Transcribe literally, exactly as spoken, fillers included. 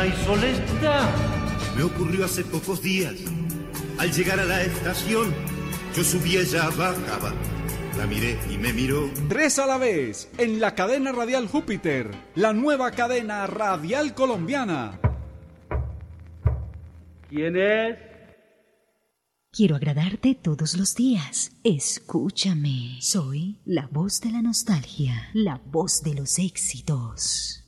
sola y solesta. Me ocurrió hace pocos días. Al llegar a la estación, yo subí, ella bajaba. La miré y me miró. Tres a la vez, en la cadena radial Júpiter, la nueva cadena radial colombiana. ¿Quién es? Quiero agradarte todos los días. Escúchame. Soy la voz de la nostalgia, la voz de los éxitos.